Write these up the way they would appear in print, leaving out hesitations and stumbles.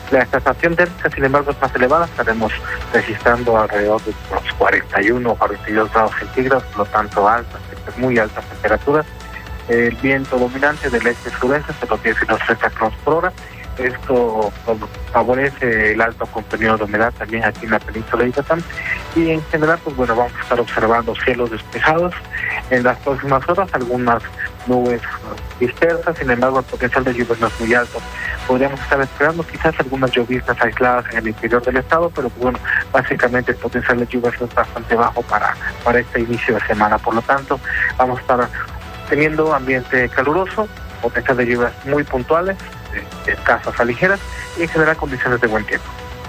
La sensación térmica, sin embargo, es más elevada. Estaremos registrando alrededor de los 41 o 42 grados centígrados, por lo tanto altas, muy altas temperaturas. El viento dominante del este-sureste se lo tiene unos 30 kilómetros por hora. Esto favorece el alto contenido de humedad también aquí en la península de Yucatán. Y en general, pues bueno, vamos a estar observando cielos despejados. En las próximas horas, algunas nubes dispersas, sin embargo, el potencial de lluvia no es muy alto. Podríamos estar esperando quizás algunas lluvias aisladas en el interior del estado, pero bueno, básicamente el potencial de lluvia es bastante bajo para este inicio de semana. Por lo tanto, vamos a estar teniendo ambiente caluroso, potencial de lluvias muy puntuales, escasas a ligeras y en general condiciones de buen tiempo.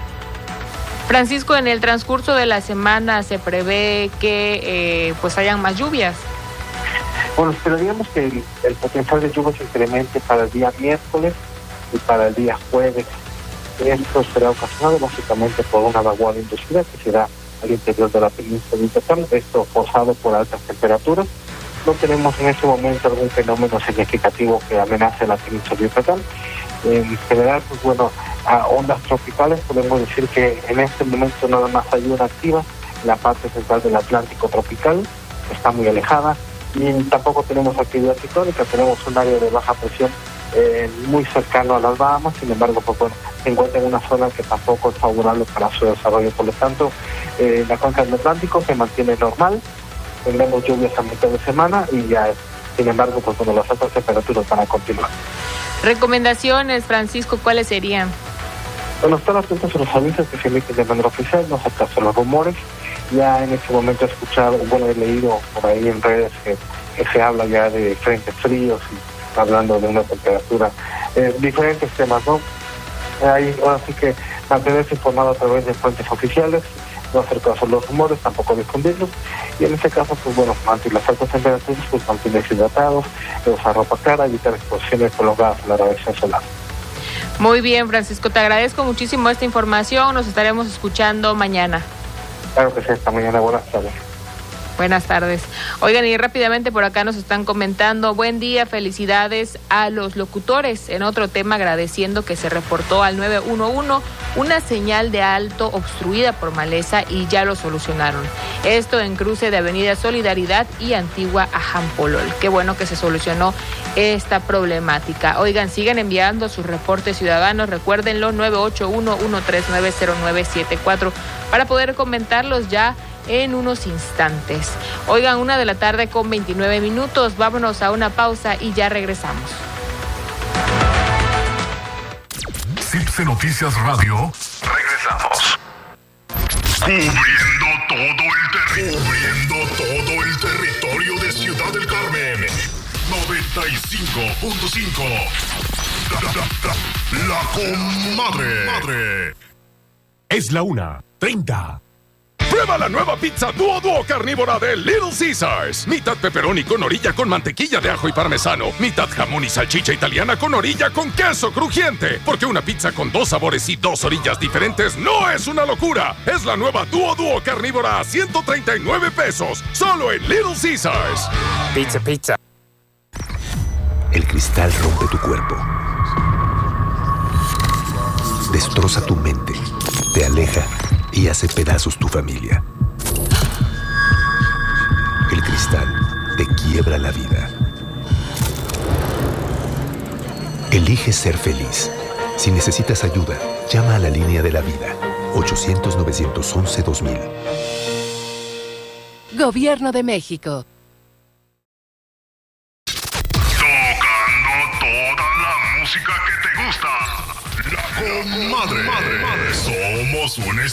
Francisco, en el transcurso de la semana se prevé que pues hayan más lluvias. Bueno, esperaríamos que el potencial de lluvia se incremente para el día miércoles y para el día jueves. Esto será ocasionado básicamente por una vaguada inducida que se da al interior de la península de Yucatán, esto forzado por altas temperaturas. No tenemos en este momento algún fenómeno significativo que amenace la península de Yucatán. En general, pues bueno, a ondas tropicales podemos decir que en este momento nada más hay una activa en la parte central del Atlántico tropical, está muy alejada, y tampoco tenemos actividad ciclónica, tenemos un área de baja presión muy cercano a las Bahamas. Sin embargo, pues bueno, se encuentra en una zona que tampoco es favorable para su desarrollo. Por lo tanto, la cuenca del Atlántico se mantiene normal, tendremos lluvias a mitad de semana y ya, sin embargo, pues bueno, las altas temperaturas van a continuar. Recomendaciones, Francisco, ¿cuáles serían? Bueno, estar atentos a los avisos que se emiten de manera oficial, no se caso los rumores. Ya en este momento he escuchado, bueno, he leído por ahí en redes que se habla ya de frentes fríos y hablando de una temperatura, diferentes temas, ¿no? Ahora sí que mantenerse informado a través de fuentes oficiales, no hacer caso a los rumores, tampoco difundirlos, y en este caso, pues bueno, ante las altas temperaturas, pues mantenerse hidratados, usar ropa clara, evitar exposiciones prolongadas a la radiación solar. Muy bien, Francisco, te agradezco muchísimo esta información, nos estaremos escuchando mañana. Claro que sí, esta mañana, buenas tardes. Buenas tardes. Oigan, y rápidamente por acá nos están comentando, buen día, felicidades a los locutores. En otro tema, agradeciendo que se reportó al 911 una señal de alto obstruida por maleza y ya lo solucionaron. Esto en cruce de Avenida Solidaridad y Antigua Ajampolol. Qué bueno que se solucionó esta problemática. Oigan, sigan enviando sus reportes ciudadanos, recuérdenlo, 981-139-0974 para poder comentarlos ya en unos instantes. Oigan, 1:29 p.m. Vámonos a una pausa y ya regresamos. CIPSE Noticias Radio. Regresamos. Cubriendo todo el territorio de Ciudad del Carmen. 95.5. La Comadre. Es la 1:30. Prueba la nueva pizza Duo carnívora de Little Caesars. Mitad pepperoni con orilla con mantequilla de ajo y parmesano. Mitad jamón y salchicha italiana con orilla con queso crujiente. Porque una pizza con 2 sabores y 2 orillas diferentes no es una locura. Es la nueva Duo carnívora a 139 pesos. Solo en Little Caesars. Pizza. El cristal rompe tu cuerpo. Destroza tu mente. Te aleja y hace pedazos tu familia. El cristal te quiebra la vida. Elige ser feliz. Si necesitas ayuda, llama a la línea de la vida. 800-911-2000. Gobierno de México. Tocando toda la música que te gusta. La Comadre. Somos un